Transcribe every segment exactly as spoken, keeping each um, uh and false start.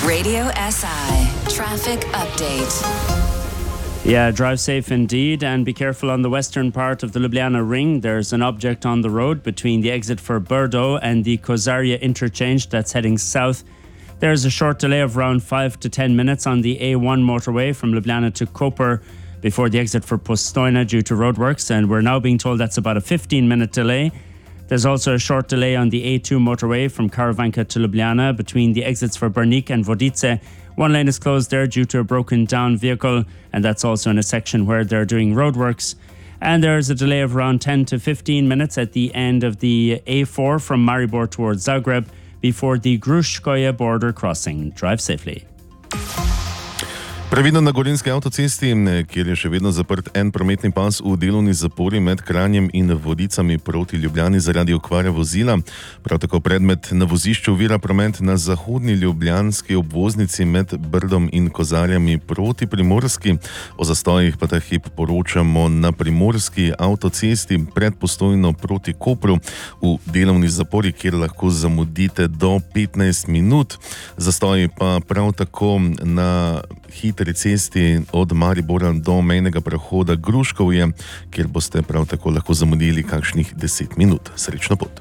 Radio S I traffic update. Yeah, drive safe indeed and be careful on the western part of the Ljubljana ring. There's an object on the road between the exit for Burdo and the Kozaria interchange that's heading south. There's a short delay of around five to ten minutes on the A one motorway from Ljubljana to Koper before the exit for Postojna due to roadworks, and we're now being told that's about a fifteen minute delay. There's also a short delay on the A two motorway from Karavanka to Ljubljana between the exits for Brnik and Vodice. One lane is closed there due to a broken down vehicle, and that's also in a section where they're doing roadworks. And there's a delay of around ten to fifteen minutes at the end of the A four from Maribor towards Zagreb before the Gruškoje border crossing. Drive safely. Previdno na Gorenjski avtocesti, kjer je še vedno zaprt en prometni pas v delovni zapori med Kranjem in Vodicami proti Ljubljani zaradi okvare vozila. Prav tako predmet na vozišču ovira promet na zahodni ljubljanski obvoznici med Brdom in Kozarjami proti Primorski. O zastojih pa ta hip poročamo na Primorski avtocesti pred Postojno proti Kopru v delovni zapori, kjer lahko zamudite do petnajst minut. Zastoji pa prav tako na hitri cesti od Maribora do mejnega prehoda Gruškovje, kjer boste prav tako lahko zamudili kakšnih deset minut. Srečno pot.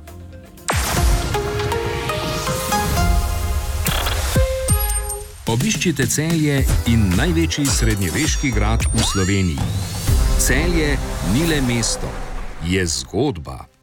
Obiščite Celje in največji srednjeveški grad v Sloveniji. Celje ni le mesto, je zgodba.